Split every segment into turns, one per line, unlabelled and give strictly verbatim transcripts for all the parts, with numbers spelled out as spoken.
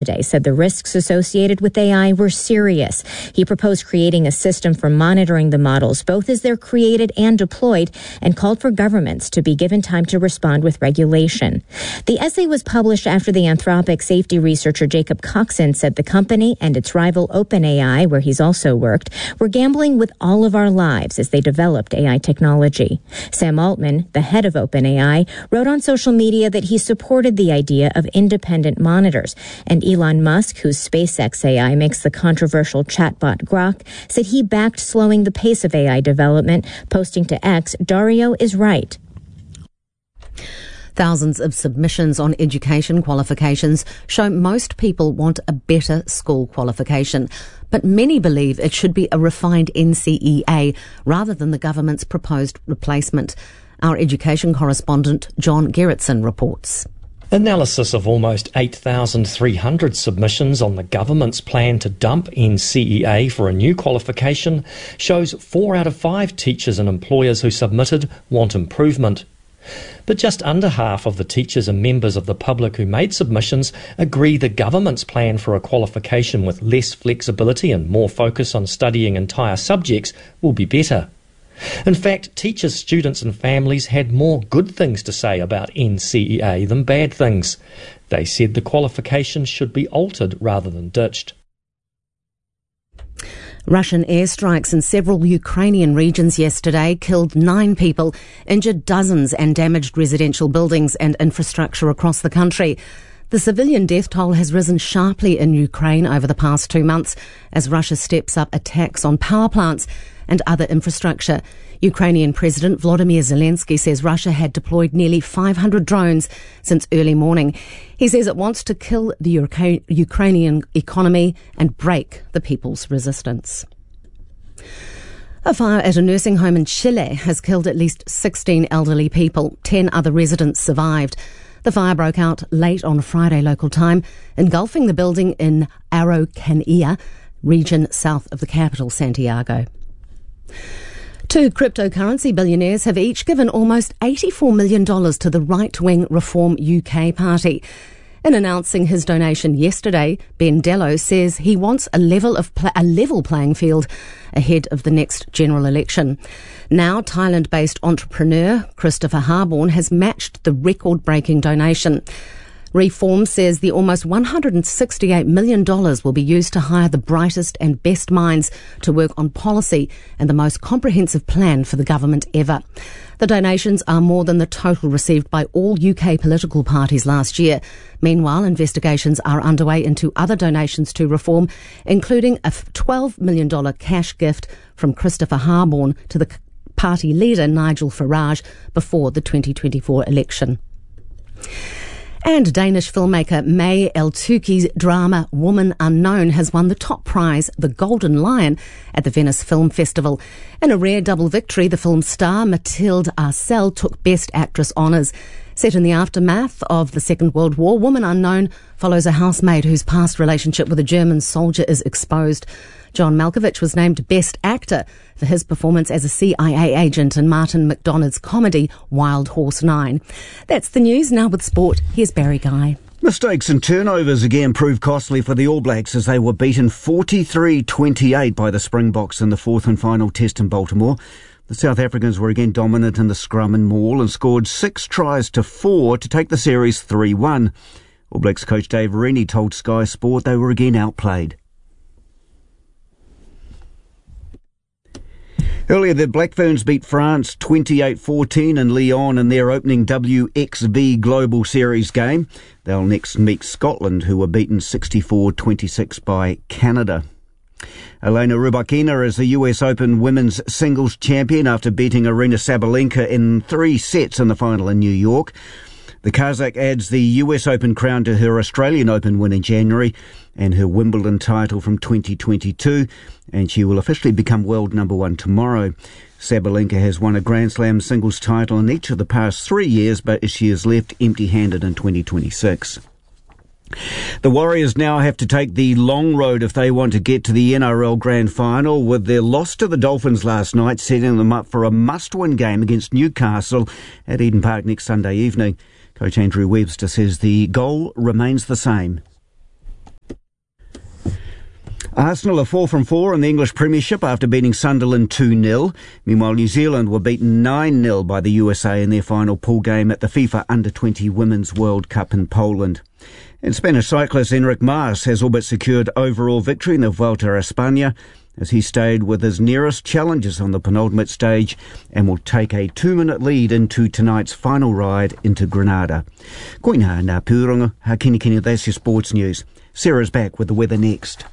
Today said the risks associated with A I were serious. He proposed creating a system for monitoring the models, both as they're created and deployed, and called for governments to be given time to respond with regulation. The essay was published after the Anthropic safety researcher Jacob Coxon said the company and its rival OpenAI, where he's also worked, were gambling with all of our lives as they developed A I technology. Sam Altman, the head of OpenAI, wrote on social media that he supported the idea of independent monitors, and Elon Musk, whose SpaceX A I makes the controversial chatbot Grok, said he backed slowing the pace of A I development, posting to X, "Dario is right."
Thousands of submissions on education qualifications show most people want a better school qualification, but many believe it should be a refined N C E A rather than the government's proposed replacement. Our education correspondent John Gerritsen reports.
Analysis of almost eight thousand three hundred submissions on the government's plan to dump N C E A for a new qualification shows four out of five teachers and employers who submitted want improvement. But just under half of the teachers and members of the public who made submissions agree the government's plan for a qualification with less flexibility and more focus on studying entire subjects will be better. In fact, teachers, students and families had more good things to say about N C E A than bad things. They said the qualification should be altered rather than ditched.
Russian airstrikes in several Ukrainian regions yesterday killed nine people, injured dozens and damaged residential buildings and infrastructure across the country. The civilian death toll has risen sharply in Ukraine over the past two months as Russia steps up attacks on power plants and other infrastructure. Ukrainian President Volodymyr Zelensky says Russia had deployed nearly five hundred drones since early morning. He says it wants to kill the Uk- Ukrainian economy and break the people's resistance. A fire at a nursing home in Chile has killed at least sixteen elderly people. Ten other residents survived. The fire broke out late on Friday local time, engulfing the building in Araucanía region south of the capital, Santiago. Two cryptocurrency billionaires have each given almost eighty-four million dollars to the right-wing Reform U K party. In announcing his donation yesterday, Ben Dello says he wants a level of pl- a level playing field ahead of the next general election. Now, Thailand-based entrepreneur Christopher Harborn has matched the record-breaking donation. Reform says the almost one hundred sixty-eight million dollars will be used to hire the brightest and best minds to work on policy and the most comprehensive plan for the government ever. The donations are more than the total received by all U K political parties last year. Meanwhile, investigations are underway into other donations to Reform, including a twelve million dollars cash gift from Christopher Harborn to the party leader Nigel Farage before the twenty twenty-four election. And Danish filmmaker May El-Tuki's drama Woman Unknown has won the top prize, the Golden Lion, at the Venice Film Festival. In a rare double victory, the film star Mathilde Arcel took Best Actress honours. Set in the aftermath of the Second World War, Woman Unknown follows a housemaid whose past relationship with a German soldier is exposed. John Malkovich was named Best Actor for his performance as a C I A agent in Martin McDonagh's comedy Wild Horse Nine. That's the news. Now with sport, here's Barry Guy.
Mistakes and turnovers again proved costly for the All Blacks as they were beaten forty-three twenty-eight by the Springboks in the fourth and final test in Baltimore. The South Africans were again dominant in the scrum and maul and scored six tries to four to take the series three one. All Blacks coach Dave Rennie told Sky Sport they were again outplayed. Earlier, the Black Ferns beat France twenty-eight fourteen in Lyon in their opening W X V Global Series game. They'll next meet Scotland, who were beaten sixty-four twenty-six by Canada. Elena Rybakina is the U S Open women's singles champion after beating Aryna Sabalenka in three sets in the final in New York. The Kazakh adds the U S Open crown to her Australian Open win in January and her Wimbledon title from twenty twenty-two, and she will officially become world number one tomorrow. Sabalenka has won a Grand Slam singles title in each of the past three years, but she is left empty-handed in twenty twenty-six. The Warriors now have to take the long road if they want to get to the N R L Grand Final, with their loss to the Dolphins last night setting them up for a must-win game against Newcastle at Eden Park next Sunday evening. Coach Andrew Webster says the goal remains the same. Arsenal are four from four in the English Premiership after beating Sunderland two nil. Meanwhile, New Zealand were beaten nine nil by the U S A in their final pool game at the FIFA under twenty Women's World Cup in Poland. And Spanish cyclist Enric Mas has all but secured overall victory in the Vuelta a España as he stayed with his nearest challengers on the penultimate stage and will take a two-minute lead into tonight's final ride into Granada. Koina na pūrongo, ha kini kini, that's your sports news. Sarah's back with the weather next.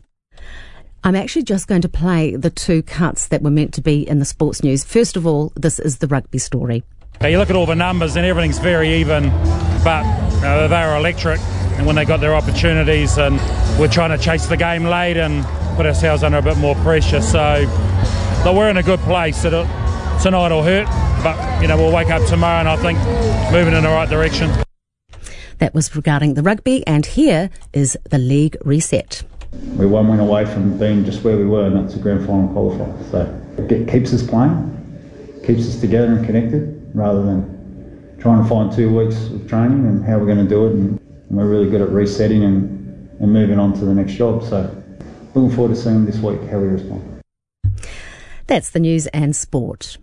I'm actually just going to play the two cuts that were meant to be in the sports news. First of all, this is the rugby story.
You look at all the numbers and everything's very even, but uh, they were electric and when they got their opportunities, and we're trying to chase the game late and put ourselves under a bit more pressure. So but we're in a good place. It'll, tonight will hurt, but you know we'll wake up tomorrow and I think moving in the right direction.
That was regarding the rugby, and here is the league reset.
We're one win away from being just where we were, and that's a grand final qualifier. So it keeps us playing, keeps us together and connected, rather than trying to find two weeks of training and how we're going to do it. And we're really good at resetting and, and moving on to the next job. So looking forward to seeing this week how we respond.
That's the news and sport.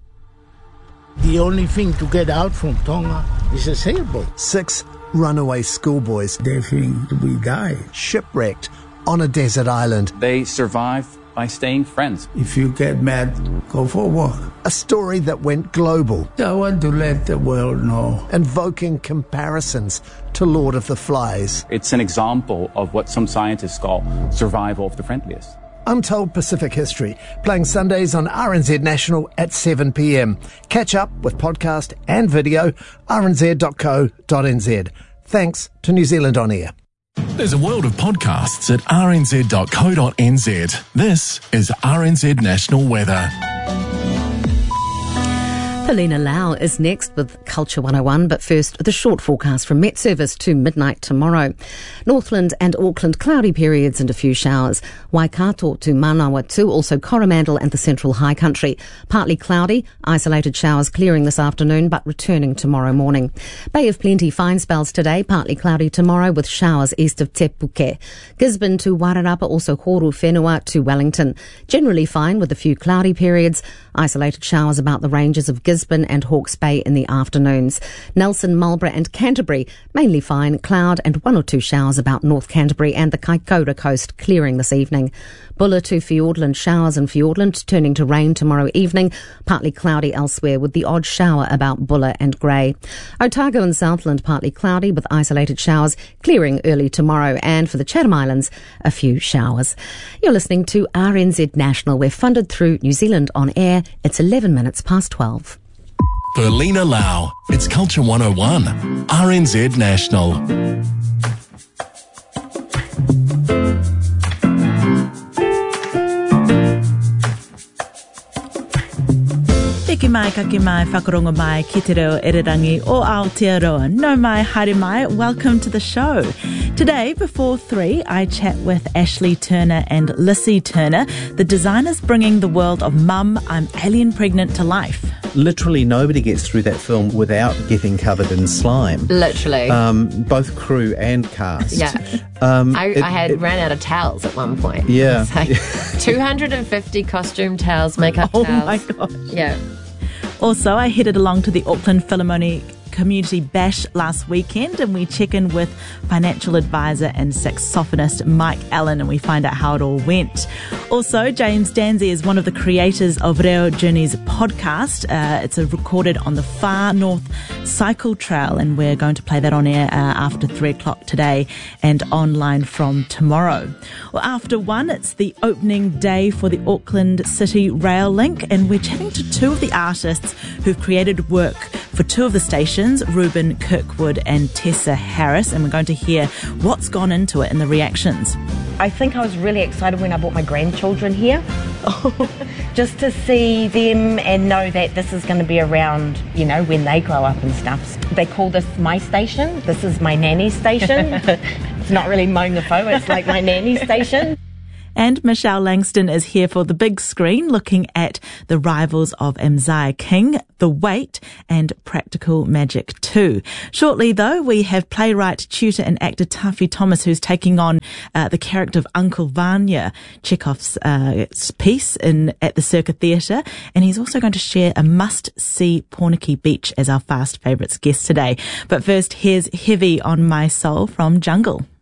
The only thing to get out from Tonga is a sailboat.
Six runaway schoolboys.
They think we die.
Shipwrecked on a desert island.
They survive by staying friends.
If you get mad, go for a walk.
A story that went global.
I want to let the world know.
Invoking comparisons to Lord of the Flies.
It's an example of what some scientists call survival of the friendliest.
Untold Pacific History, playing Sundays on R N Z National at seven p.m. Catch up with podcast and video, r n z dot co dot n z. Thanks to New Zealand On Air.
There's a world of podcasts at r n z dot co dot n z. This is R N Z National Weather.
Helena Lau is next with Culture one oh one, but first the short forecast from Met Service to midnight tomorrow. Northland and Auckland cloudy periods and a few showers. Waikato to Manawatu, also Coromandel and the Central High Country. Partly cloudy, isolated showers clearing this afternoon but returning tomorrow morning. Bay of Plenty fine spells today, partly cloudy tomorrow with showers east of Te Puke. Gisborne to Wairarapa, also Horu Whenua to Wellington. Generally fine with a few cloudy periods. Isolated showers about the ranges of Gisborne and Hawke's Bay in the afternoons. Nelson, Marlborough and Canterbury, mainly fine, cloud and one or two showers about North Canterbury and the Kaikoura coast clearing this evening. Bulla to Fiordland, showers in Fiordland, turning to rain tomorrow evening. Partly cloudy elsewhere with the odd shower about Bulla and Grey. Otago and Southland, partly cloudy with isolated showers, clearing early tomorrow. And for the Chatham Islands, a few showers. You're listening to R N Z National. We're funded through New Zealand On Air. It's eleven minutes past twelve.
For Lena Lau, it's Culture one oh one, R N Z National.
Ki mai, ka ki mai, whakarongo mai, ki te reo irirangi o Aotearoa. No mai, haere mai, welcome to the show. Today, before three, I chat with Ashley Turner and Lissy Turner, the designers bringing the world of Mum, I'm Alien Pregnant to life.
Literally nobody gets through that film without getting covered in slime.
Literally.
Um, both crew and cast.
Yeah.
Um,
I,
it,
I had
it,
ran out of towels at one point.
Yeah.
Like two hundred fifty costume towels, makeup
oh
towels.
Oh my gosh.
Yeah.
Also, I headed along to the Auckland Philharmonic Community Bash last weekend, and we check in with financial advisor and saxophonist Mike Allen, and we find out how it all went. Also, James Danzy is one of the creators of Reo Journeys podcast. Uh, it's a recorded on the Far North Cycle Trail, and we're going to play that on air uh, after three o'clock today and online from tomorrow. Well, after one, it's the opening day for the Auckland City Rail Link, and we're chatting to two of the artists who've created work for two of the stations, Ruben Kirkwood and Tessa Harris, and we're going to hear what's gone into it and the reactions.
I think I was really excited when I brought my grandchildren here, just to see them and know that this is going to be around, you know, when they grow up and stuff. They call this my station. This is my nanny station. It's not really mowing the pho, it's like my nanny station.
And Michelle Langston is here for the big screen, looking at the rivals of Mzaya King, The Wait, and Practical Magic two. Shortly, though, we have playwright, tutor and actor Taffy Thomas, who's taking on uh, the character of Uncle Vanya, Chekhov's uh, piece in at the Circa Theatre, and he's also going to share a must-see Pornicky Beach as our Fast Favourites guest today. But first, here's Heavy on My Soul from Jungle.